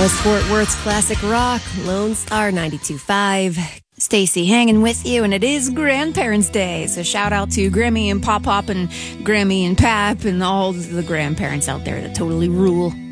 was Fort Worth's classic rock, Lone Star 92.5. Stacy hanging with you, and it is Grandparents' Day. So shout out to Grammy and Pop Pop and Grammy and Pap and all the grandparents out there that totally rule.